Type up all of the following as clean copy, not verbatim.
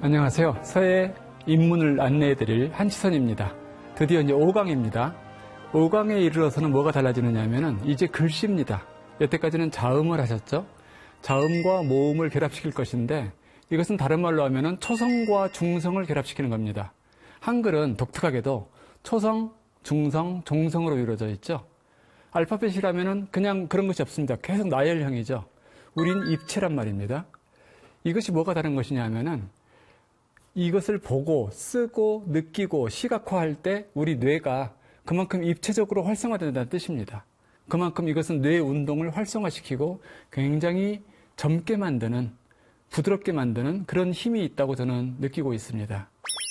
안녕하세요. 서해 입문을 안내해드릴 한치선입니다. 드디어 이제 5강입니다. 5강에 이르러서는 뭐가 달라지느냐 하면은 이제 글씨입니다. 여태까지는 자음을 하셨죠? 자음과 모음을 결합시킬 것인데 이것은 다른 말로 하면은 초성과 중성을 결합시키는 겁니다. 한글은 독특하게도 초성, 중성, 종성으로 이루어져 있죠. 알파벳이라면은 그냥 그런 것이 없습니다. 계속 나열형이죠. 우린 입체란 말입니다. 이것이 뭐가 다른 것이냐 하면은 이것을 보고 쓰고 느끼고 시각화할 때 우리 뇌가 그만큼 입체적으로 활성화된다는 뜻입니다. 그만큼 이것은 뇌 운동을 활성화시키고 굉장히 젊게 만드는, 부드럽게 만드는 그런 힘이 있다고 저는 느끼고 있습니다.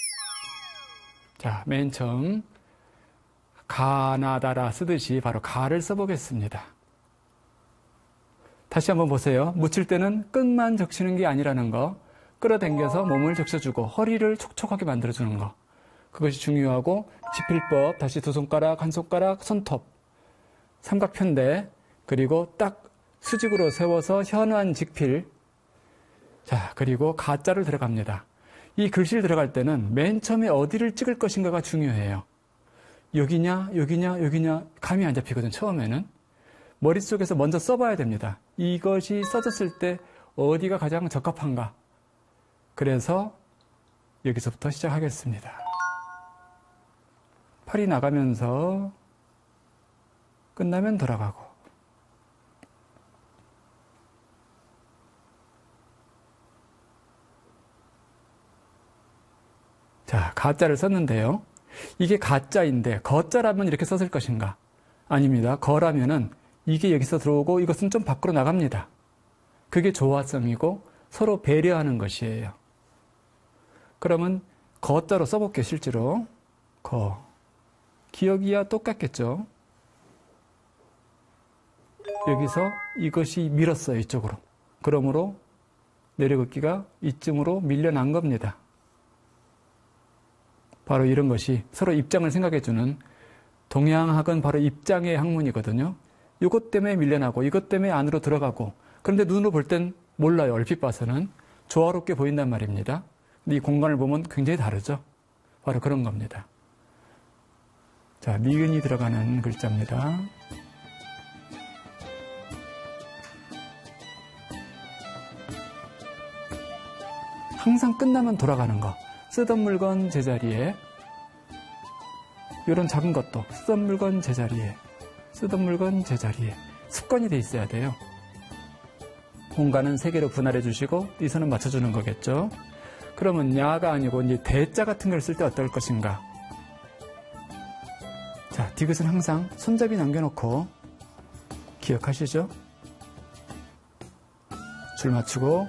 자, 맨 처음 가나다라 쓰듯이 바로 가를 써보겠습니다. 다시 한번 보세요. 묻힐 때는 끝만 적시는 게 아니라는 거, 끌어당겨서 몸을 적셔주고 허리를 촉촉하게 만들어주는 거, 그것이 중요하고, 지필법, 다시 두 손가락, 한 손가락, 손톱, 삼각편대, 그리고 딱 수직으로 세워서 현완 직필. 자, 그리고 가자를 들어갑니다. 이 글씨를 들어갈 때는 맨 처음에 어디를 찍을 것인가가 중요해요. 여기냐, 여기냐, 여기냐 감이 안 잡히거든, 처음에는. 머릿속에서 먼저 써봐야 됩니다. 이것이 써졌을 때 어디가 가장 적합한가. 그래서 여기서부터 시작하겠습니다. 팔이 나가면서 끝나면 돌아가고. 자, 가자를 썼는데요. 이게 가자인데 거자라면 이렇게 썼을 것인가? 아닙니다. 거라면은 이게 여기서 들어오고 이것은 좀 밖으로 나갑니다. 그게 조화성이고 서로 배려하는 것이에요. 그러면 거자로 써볼게요. 실제로 거, 기억이야 똑같겠죠. 여기서 이것이 밀었어요. 이쪽으로. 그러므로 내려긋기가 이쯤으로 밀려난 겁니다. 바로 이런 것이 서로 입장을 생각해주는, 동양학은 바로 입장의 학문이거든요. 이것 때문에 밀려나고 이것 때문에 안으로 들어가고, 그런데 눈으로 볼 땐 몰라요. 얼핏 봐서는 조화롭게 보인단 말입니다. 근데 이 공간을 보면 굉장히 다르죠. 바로 그런 겁니다. 자, 니은이 들어가는 글자입니다. 항상 끝나면 돌아가는 거. 쓰던 물건 제자리에, 이런 작은 것도 쓰던 물건 제자리에, 쓰던 물건 제자리에 습관이 돼 있어야 돼요. 공간은 3개로 분할해 주시고 이 선은 맞춰주는 거겠죠. 그러면 야가 아니고 이제 대자 같은 걸 쓸 때 어떨 것인가. 자, 디귿은 항상 손잡이 남겨놓고 기억하시죠? 줄 맞추고.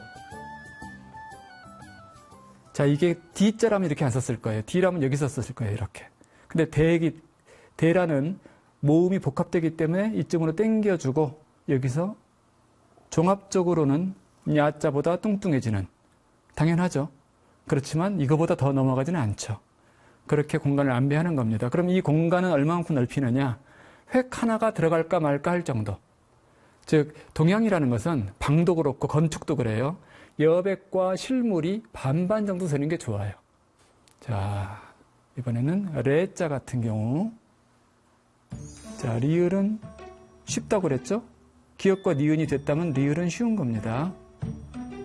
자, 이게 D자라면 이렇게 안 썼을 거예요. D라면 여기서 썼을 거예요. 이렇게. 근데 대라는 모음이 복합되기 때문에 이쯤으로 당겨주고 여기서 종합적으로는 야자보다 뚱뚱해지는, 당연하죠. 그렇지만 이거보다 더 넘어가지는 않죠. 그렇게 공간을 안배하는 겁니다. 그럼 이 공간은 얼마만큼 넓히느냐? 획 하나가 들어갈까 말까 할 정도. 즉 동양이라는 것은 방도 그렇고 건축도 그래요. 여백과 실물이 반반 정도 되는 게 좋아요. 자, 이번에는 레자 같은 경우. 자, 리을은 쉽다고 그랬죠? 기역과 니은이 됐다면 리을은 쉬운 겁니다.